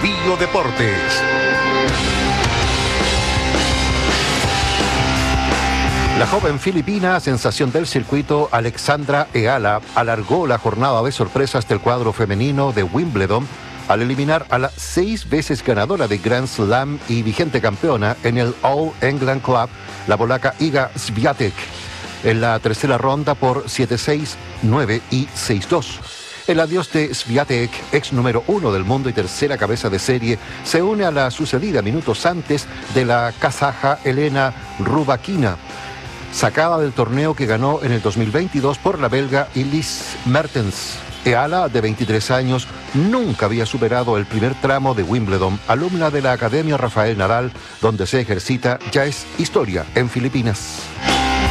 Bio Deportes. La joven filipina, sensación del circuito, Alexandra Eala, alargó la jornada de sorpresas del cuadro femenino de Wimbledon al eliminar a la 6 veces ganadora de Grand Slam y vigente campeona en el All England Club, la polaca Iga Świątek, en la tercera ronda por 7-6, 9 y 6-2. El adiós de Świątek, ex número 1 del mundo y tercera cabeza de serie, se une a la sucedida minutos antes de la kazaja Elena Rybakina, sacada del torneo que ganó en el 2022 por la belga Elise Mertens. Eala, de 23 años, nunca había superado el primer tramo de Wimbledon. Alumna de la Academia Rafael Nadal, donde se ejercita, ya es historia en Filipinas.